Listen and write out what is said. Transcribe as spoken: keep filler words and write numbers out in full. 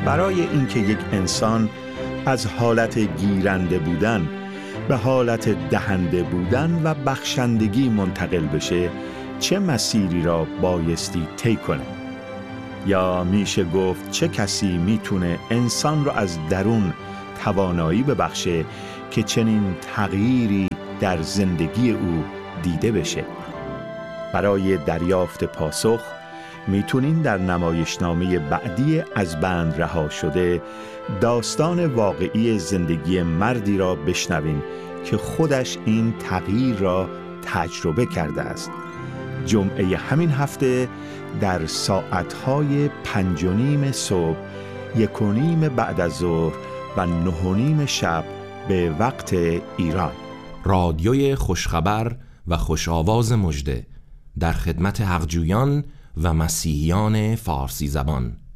برای اینکه یک انسان از حالت گیرنده بودن به حالت دهنده بودن و بخشندگی منتقل بشه چه مسیری را بایستی طی کنه؟ یا میشه گفت چه کسی میتونه انسان را از درون توانایی ببخشه که چنین تغییری در زندگی او دیده بشه؟ برای دریافت پاسخ میتونین در نمایشنامه بعدی از بند رها شده داستان واقعی زندگی مردی را بشنوین که خودش این تغییر را تجربه کرده است. جمعه همین هفته در ساعتهای پنج و نیم صبح، یک و نیم بعد از ظهر و نه و نیم شب به وقت ایران. رادیوی خوشخبر و خوشآواز مژده در خدمت حقجویان و مسیحیان فارسی زبان.